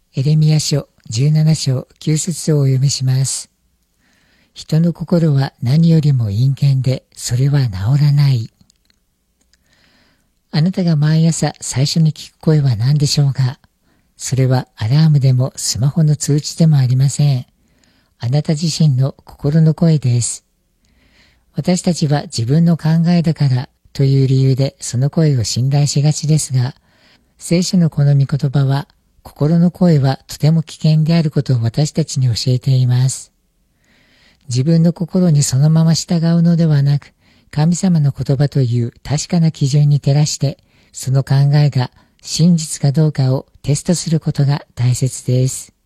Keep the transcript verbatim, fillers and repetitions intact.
エレミヤ書じゅうなな章きゅう節をお読みします。人の心は何よりも陰険で、それは治らない。あなたが毎朝最初に聞く声は何でしょうか。それはアラームでもスマホの通知でもありません。あなた自身の心の声です。私たちは自分の考えだからという理由でその声を信頼しがちですが、聖書のこの御言葉は、心の声はとても危険であることを私たちに教えています。自分の心にそのまま従うのではなく、神様の言葉という確かな基準に照らして、その考えが真実かどうかをテストすることが大切です。